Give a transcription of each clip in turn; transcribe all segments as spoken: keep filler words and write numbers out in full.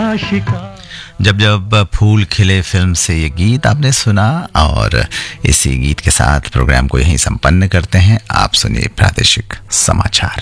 आशिका। जब जब फूल खिले फिल्म से ये गीत आपने सुना और इसी गीत के साथ प्रोग्राम को यहीं संपन्न करते हैं। आप सुनिए प्रादेशिक समाचार।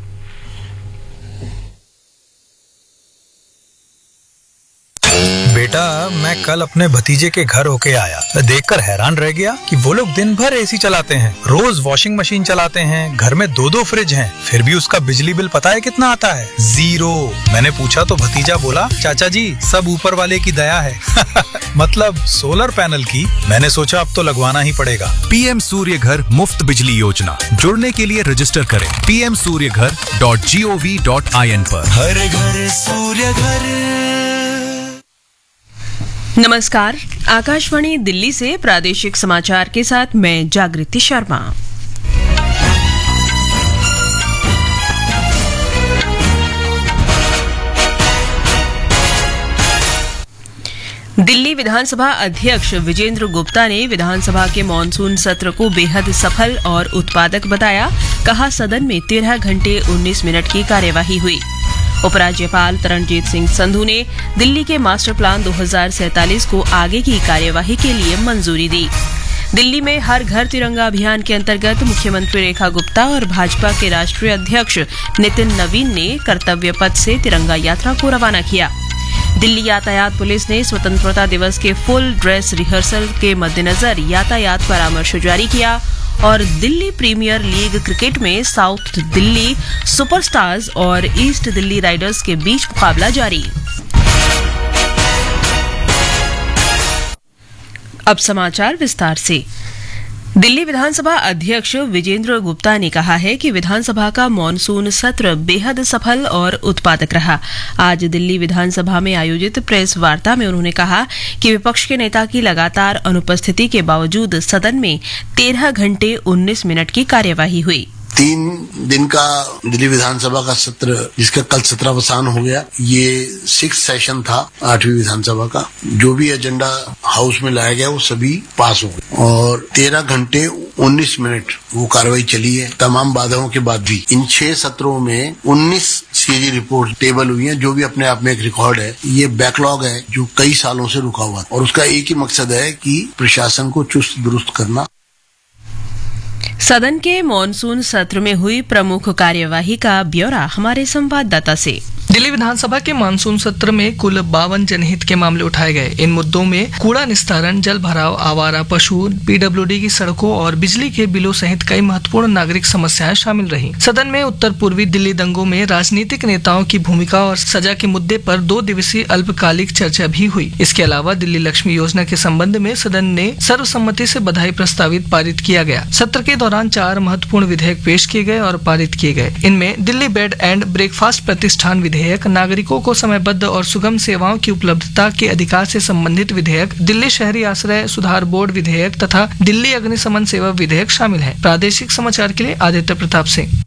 बेटा, मैं कल अपने भतीजे के घर होके आया। मैं देखकर हैरान रह गया कि वो लोग दिन भर एसी चलाते हैं, रोज वॉशिंग मशीन चलाते हैं, घर में दो दो फ्रिज हैं, फिर भी उसका बिजली बिल पता है कितना आता है? जीरो। मैंने पूछा तो भतीजा बोला, चाचा जी सब ऊपर वाले की दया है। मतलब सोलर पैनल की। मैंने सोचा अब तो लगवाना ही पड़ेगा। पीएम सूर्य घर मुफ्त बिजली योजना, जुड़ने के लिए रजिस्टर करें पी एम सूर्य घर dot G O V dot I N पर। हर घर सूर्य घर। नमस्कार, आकाशवाणी दिल्ली से प्रादेशिक समाचार के साथ मैं जागृति शर्मा। दिल्ली विधानसभा अध्यक्ष विजेंद्र गुप्ता ने विधानसभा के मॉनसून सत्र को बेहद सफल और उत्पादक बताया। कहा, सदन में तेरह घंटे उन्नीस मिनट की कार्यवाही हुई। उपराज्यपाल तरणजीत सिंह संधू ने दिल्ली के मास्टर प्लान दो हज़ार सैंतालीस को आगे की कार्यवाही के लिए मंजूरी दी। दिल्ली में हर घर तिरंगा अभियान के अंतर्गत मुख्यमंत्री रेखा गुप्ता और भाजपा के राष्ट्रीय अध्यक्ष नितिन नवीन ने कर्तव्य पथ से तिरंगा यात्रा को रवाना किया। दिल्ली यातायात पुलिस ने स्वतंत्रता दिवस के फुल ड्रेस रिहर्सल के मद्देनजर यातायात परामर्श जारी किया और दिल्ली प्रीमियर लीग क्रिकेट में साउथ दिल्ली सुपरस्टार्स और ईस्ट दिल्ली राइडर्स के बीच मुकाबला जारी। अब समाचार विस्तार से। दिल्ली विधानसभा अध्यक्ष विजेंद्र गुप्ता ने कहा है कि विधानसभा का मॉनसून सत्र बेहद सफल और उत्पादक रहा। आज दिल्ली विधानसभा में आयोजित प्रेस वार्ता में उन्होंने कहा कि विपक्ष के नेता की लगातार अनुपस्थिति के बावजूद सदन में तेरह घंटे उन्नीस मिनट की कार्यवाही हुई। तीन दिन का दिल्ली विधानसभा का सत्र, जिसका कल सत्रावसान हो गया, ये सिक्स सेशन था आठवीं विधानसभा का। जो भी एजेंडा हाउस में लाया गया वो सभी पास हो गए और तेरह घंटे उन्नीस मिनट वो कार्रवाई चली है। तमाम बाधाओं के बाद भी इन छह सत्रों में उन्नीस सीजी रिपोर्ट टेबल हुई हैं, जो भी अपने आप में एक रिकॉर्ड है। ये बैकलॉग है जो कई सालों से रुका हुआ और उसका एक ही मकसद है कि प्रशासन को चुस्त दुरुस्त करना। सदन के मॉनसून सत्र में हुई प्रमुख कार्यवाही का ब्यौरा हमारे संवाददाता से। दिल्ली विधानसभा के मानसून सत्र में कुल बावन जनहित के मामले उठाए गए। इन मुद्दों में कूड़ा निस्तारण, जल भराव, आवारा पशु, पीडब्ल्यूडी की सड़कों और बिजली के बिलों सहित कई महत्वपूर्ण नागरिक समस्याएं शामिल रही। सदन में उत्तर पूर्वी दिल्ली दंगों में राजनीतिक नेताओं की भूमिका और सजा के मुद्दे पर दो दिवसीय अल्पकालिक चर्चा भी हुई। इसके अलावा दिल्ली लक्ष्मी योजना के संबंध में सदन ने सर्वसम्मति से बधाई प्रस्तावित पारित किया गया। सत्र के दौरान चार महत्वपूर्ण विधेयक पेश किए गए और पारित किए गए। इनमें दिल्ली बेड एंड ब्रेकफास्ट प्रतिष्ठान विधेयक, नागरिकों को समयबद्ध और सुगम सेवाओं की उपलब्धता के अधिकार से संबंधित विधेयक, दिल्ली शहरी आश्रय सुधार बोर्ड विधेयक तथा दिल्ली अग्निशमन सेवा विधेयक शामिल है। प्रादेशिक समाचार के लिए आदित्य प्रताप सिंह।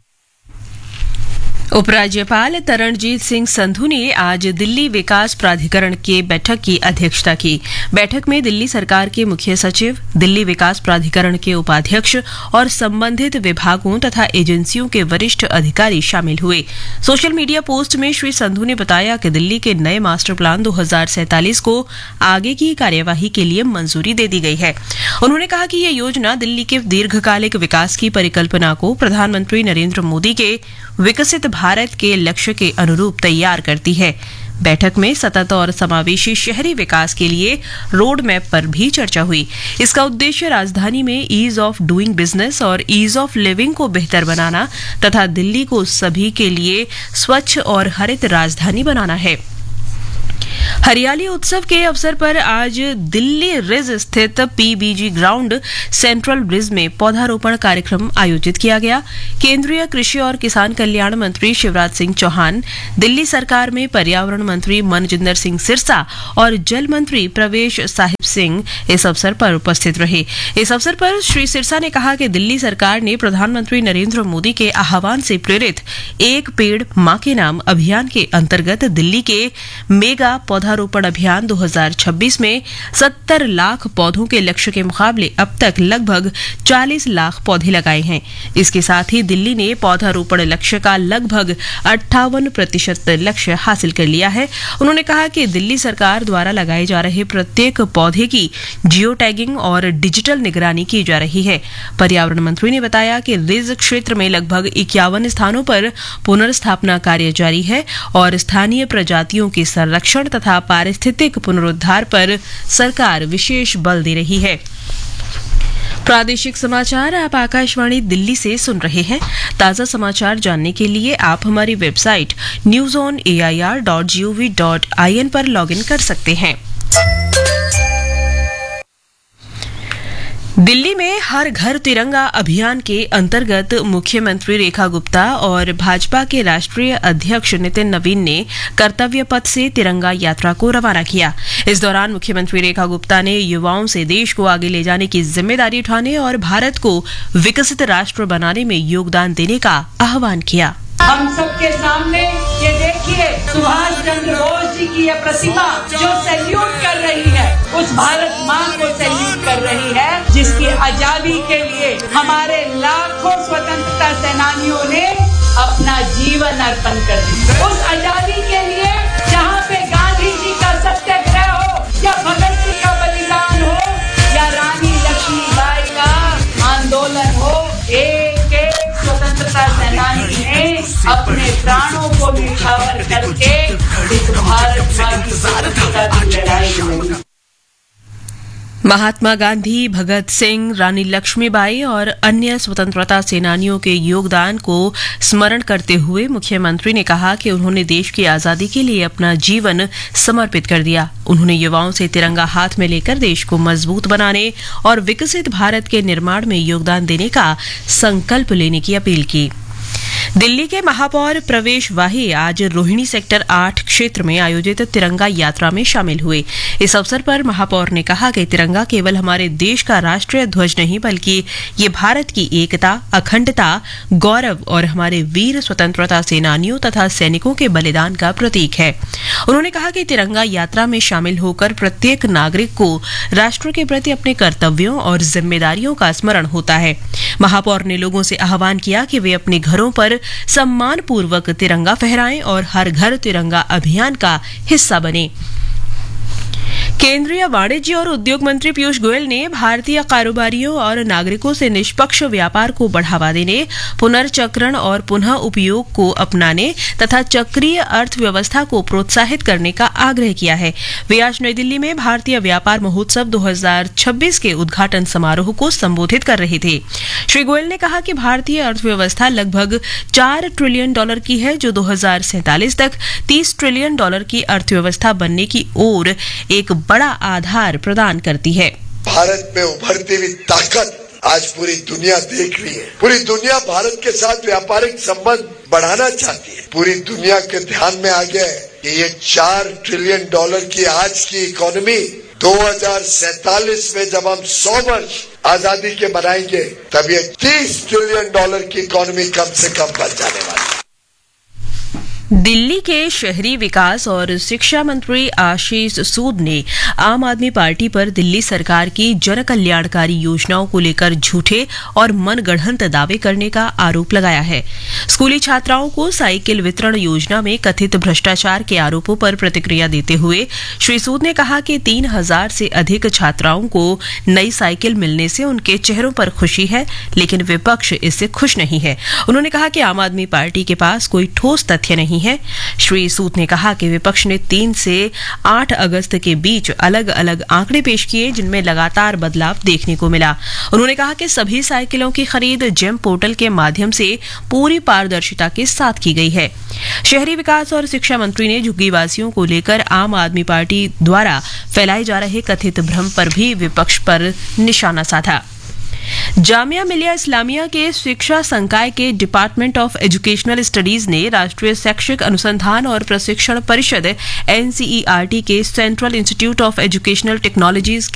उपराज्यपाल तरणजीत सिंह संधू ने आज दिल्ली विकास प्राधिकरण के बैठक की अध्यक्षता की। बैठक में दिल्ली सरकार के मुख्य सचिव, दिल्ली विकास प्राधिकरण के उपाध्यक्ष और संबंधित विभागों तथा एजेंसियों के वरिष्ठ अधिकारी शामिल हुए। सोशल मीडिया पोस्ट में श्री संधू ने बताया कि दिल्ली के नए मास्टर प्लान दो हज़ार सैंतालीस को आगे की कार्यवाही के लिए मंजूरी दे दी गई है। उन्होंने कहा कि यह योजना दिल्ली के दीर्घकालिक विकास की परिकल्पना को प्रधानमंत्री नरेंद्र मोदी के विकसित भारत के लक्ष्य के अनुरूप तैयार करती है। बैठक में सतत और समावेशी शहरी विकास के लिए रोड मैप पर भी चर्चा हुई। इसका उद्देश्य राजधानी में ईज ऑफ डूइंग बिजनेस और ईज ऑफ लिविंग को बेहतर बनाना तथा दिल्ली को सभी के लिए स्वच्छ और हरित राजधानी बनाना है। हरियाली उत्सव के अवसर पर आज दिल्ली रिज स्थित पीबीजी ग्राउंड सेंट्रल ब्रिज में पौधारोपण कार्यक्रम आयोजित किया गया। केंद्रीय कृषि और किसान कल्याण मंत्री शिवराज सिंह चौहान, दिल्ली सरकार में पर्यावरण मंत्री मनजिंदर सिंह सिरसा और जल मंत्री प्रवेश साहिब सिंह इस अवसर पर उपस्थित रहे। इस अवसर पर श्री सिरसा ने कहा कि दिल्ली सरकार ने प्रधानमंत्री नरेंद्र मोदी के आह्वान से प्रेरित एक पेड़ मां के नाम अभियान के अंतर्गत दिल्ली के मेगा पौधा पौधारोपण अभियान दो हज़ार छब्बीस में सत्तर लाख पौधों के लक्ष्य के मुकाबले अब तक लगभग चालीस लाख पौधे लगाए हैं। इसके साथ ही दिल्ली ने पौधारोपण लक्ष्य का लगभग अट्ठावन प्रतिशत लक्ष्य हासिल कर लिया है। उन्होंने कहा कि दिल्ली सरकार द्वारा लगाए जा रहे प्रत्येक पौधे की जियो टैगिंग और डिजिटल निगरानी की जा रही है। पर्यावरण मंत्री ने बताया कि रिज क्षेत्र में लगभग इक्यावन स्थानों पर पुनर्स्थापना कार्य जारी है और स्थानीय प्रजातियों के संरक्षण तथा पारिस्थितिक पुनरुद्धार पर सरकार विशेष बल दे रही है। प्रादेशिक समाचार आप आकाशवाणी दिल्ली से सुन रहे हैं। ताजा समाचार जानने के लिए आप हमारी website news on A I R dot G O V dot I N पर लॉग इन कर सकते हैं। दिल्ली में हर घर तिरंगा अभियान के अंतर्गत मुख्यमंत्री रेखा गुप्ता और भाजपा के राष्ट्रीय अध्यक्ष नितिन नवीन ने कर्तव्य पथ से तिरंगा यात्रा को रवाना किया। इस दौरान मुख्यमंत्री रेखा गुप्ता ने युवाओं से देश को आगे ले जाने की जिम्मेदारी उठाने और भारत को विकसित राष्ट्र बनाने में योगदान देने का आह्वान किया। हम सबके सामने ये देखिए सुभाष चंद्र बोस जी की ये प्रतिमा जो सैल्यूट कर रही है, उस भारत माँ को सैल्यूट कर रही है जिसकी आजादी के लिए हमारे लाखों स्वतंत्रता सेनानियों ने अपना जीवन अर्पण कर दिया। उस आजादी के लिए जहाँ पे गांधी जी का सत्याग्रह हो या भगत सिंह का बलिदान हो या रानी लक्ष्मीबाई का आंदोलन हो, एक एक स्वतंत्रता सेनानी ने अपने प्राणों को न्यौछावर करके इस भारत माँ की स्वतंत्रता की लड़ाई लड़ी। महात्मा गांधी, भगत सिंह, रानी लक्ष्मीबाई और अन्य स्वतंत्रता सेनानियों के योगदान को स्मरण करते हुए मुख्यमंत्री ने कहा कि उन्होंने देश की आजादी के लिए अपना जीवन समर्पित कर दिया। उन्होंने युवाओं से तिरंगा हाथ में लेकर देश को मजबूत बनाने और विकसित भारत के निर्माण में योगदान देने का संकल्प लेने की अपील की। दिल्ली के महापौर प्रवेश वाही आज रोहिणी सेक्टर आठ क्षेत्र में आयोजित तिरंगा यात्रा में शामिल हुए। इस अवसर पर महापौर ने कहा कि तिरंगा केवल हमारे देश का राष्ट्रीय ध्वज नहीं बल्कि ये भारत की एकता, अखंडता, गौरव और हमारे वीर स्वतंत्रता सेनानियों तथा सैनिकों के बलिदान का प्रतीक है। उन्होंने कहा कि तिरंगा यात्रा में शामिल होकर प्रत्येक नागरिक को राष्ट्र के प्रति अपने कर्तव्यों और जिम्मेदारियों का स्मरण होता है। महापौर ने लोगों से आह्वान किया कि वे अपने घरों पर सम्मान पूर्वक तिरंगा फहराएं और हर घर तिरंगा अभियान का हिस्सा बने। केंद्रीय वाणिज्य और उद्योग मंत्री पीयूष गोयल ने भारतीय कारोबारियों और नागरिकों से निष्पक्ष व्यापार को बढ़ावा देने, पुनर्चक्रण और पुनः उपयोग को अपनाने तथा चक्रीय अर्थव्यवस्था को प्रोत्साहित करने का आग्रह किया है। वे आज नई दिल्ली में भारतीय व्यापार महोत्सव दो हज़ार छब्बीस के उद्घाटन समारोह को संबोधित कर रहे थे। श्री गोयल ने कहा कि भारतीय अर्थव्यवस्था लगभग चार ट्रिलियन डॉलर की है, जो दो हज़ार सैंतालीस तक तीस ट्रिलियन डॉलर की अर्थव्यवस्था बनने की ओर एक बड़ा आधार प्रदान करती है। भारत में उभरती हुई ताकत आज पूरी दुनिया देख रही है। पूरी दुनिया भारत के साथ व्यापारिक संबंध बढ़ाना चाहती है। पूरी दुनिया के ध्यान में आ गया है कि ये चार ट्रिलियन डॉलर की आज की इकोनॉमी दो हज़ार सैंतालीस में जब हम सौ वर्ष आजादी के बनाएंगे तब ये तीस ट्रिलियन डॉलर की इकोनॉमी कम से कम बन जाने वाली है। दिल्ली के शहरी विकास और शिक्षा मंत्री आशीष सूद ने आम आदमी पार्टी पर दिल्ली सरकार की जन कल्याणकारी योजनाओं को लेकर झूठे और मनगढ़ंत दावे करने का आरोप लगाया है। स्कूली छात्राओं को साइकिल वितरण योजना में कथित भ्रष्टाचार के आरोपों पर प्रतिक्रिया देते हुए श्री सूद ने कहा कि तीन हजार से अधिक छात्राओं को नई साइकिल मिलने से उनके चेहरों पर खुशी है, लेकिन विपक्ष इससे खुश नहीं है। उन्होंने कहा कि आम आदमी पार्टी के पास कोई ठोस तथ्य नहीं है। श्री सूद ने कहा कि विपक्ष ने तीन से आठ अगस्त के बीच अलग अलग आंकड़े पेश किए जिनमें लगातार बदलाव देखने को मिला। उन्होंने कहा कि सभी साइकिलों की खरीद जेम पोर्टल के माध्यम से पूरी पारदर्शिता के साथ की गई है। शहरी विकास और शिक्षा मंत्री ने झुग्गीवासियों को लेकर आम आदमी पार्टी द्वारा फैलाए जा रहे कथित भ्रम पर भी विपक्ष पर निशाना साधा। जामिया मिलिया इस्लामिया के शिक्षा संकाय के डिपार्टमेंट ऑफ एजुकेशनल स्टडीज ने राष्ट्रीय शैक्षिक अनुसंधान और प्रशिक्षण परिषद N C E R T के central institute of educational technologies